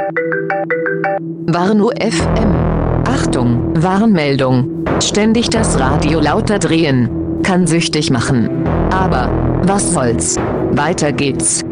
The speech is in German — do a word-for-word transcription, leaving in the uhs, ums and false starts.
Warnow F M. Achtung, Warnmeldung. Ständig das Radio lauter drehen. Kann süchtig machen. Aber, was soll's? Weiter geht's.